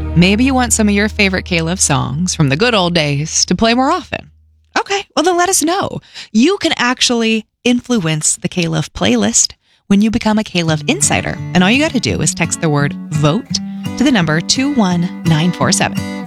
Maybe you want some of your favorite K-Love songs from the good old days to play more often. Okay, well then let us know. You can actually influence the K-Love playlist when you become a K-Love Insider. And all you got to do is text the word VOTE to the number 21947.